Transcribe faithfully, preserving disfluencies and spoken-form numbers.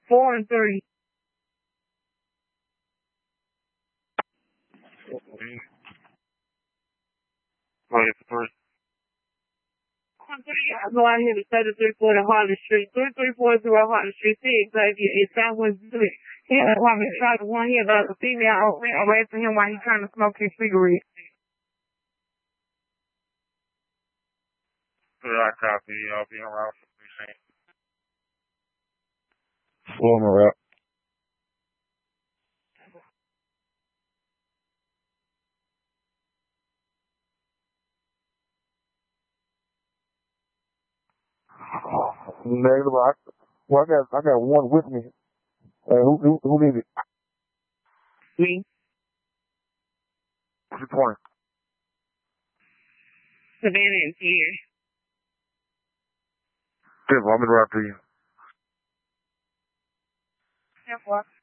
Four and three. Wait, three. Go out here to thirty-three forty Harley Street. thirty-three forty Harley Street. See Xavier in Southwest Street. He had a woman try to one here, the female arresting him while he's trying to smoke his cigarette. Yeah, I copy. I'll be around for the same. Former rep. Negative. I, well, I got I got one with me. Uh, who who who needs it? Me. What's your point? Savannah is here. Good, well, I'm gonna wrap to you. Yeah, what?